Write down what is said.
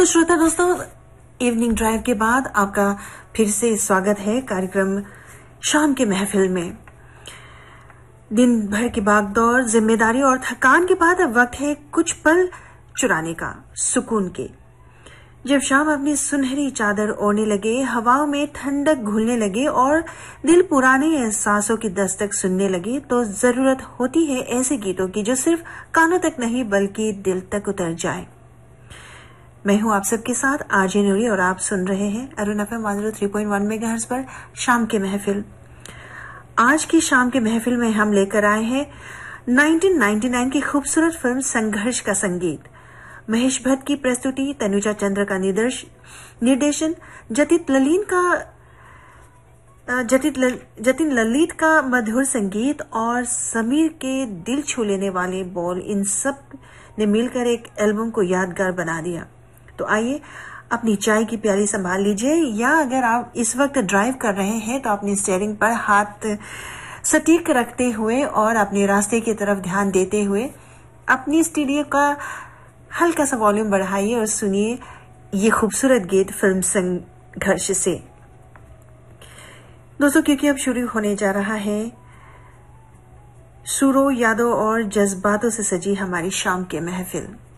तो श्रोता दोस्तों, इवनिंग ड्राइव के बाद आपका फिर से स्वागत है कार्यक्रम शाम के महफिल में। दिन भर की भागदौड़, जिम्मेदारी और थकान के बाद अब वक्त है कुछ पल चुराने का, सुकून के। जब शाम अपनी सुनहरी चादर ओढ़ने लगे, हवाओं में ठंडक घुलने लगे और दिल पुराने एहसासों की दस्तक सुनने लगे, तो जरूरत होती है ऐसे गीतों की जो सिर्फ कानों तक नहीं बल्कि दिल तक उतर जाए। मैं हूं आप सबके साथ आरजे नूरी और आप सुन रहे हैं अरुण एफएम 103.1 मेगाहर्ट्ज पर शाम के महफिल। आज की शाम के महफिल में हम लेकर आए हैं 1999 की खूबसूरत फिल्म संघर्ष का संगीत। महेश भट्ट की प्रस्तुति, तनुजा चंद्र का निर्देशन, जतिन ललित का मधुर संगीत और समीर के दिल छू लेने वाले बोल, इन सब ने मिलकर एक एल्बम को यादगार बना दिया। तो आइए अपनी चाय की प्याली संभाल लीजिए, या अगर आप इस वक्त ड्राइव कर रहे हैं तो अपनी स्टीयरिंग पर हाथ सटीक रखते हुए और अपने रास्ते की तरफ ध्यान देते हुए अपनी स्टीरियो का हल्का सा वॉल्यूम बढ़ाइए और सुनिए ये खूबसूरत गीत फिल्म संघर्ष से। दोस्तों, क्योंकि अब शुरू होने जा रहा है सुरों, यादों और जज्बातों से सजी हमारी शाम के महफिल।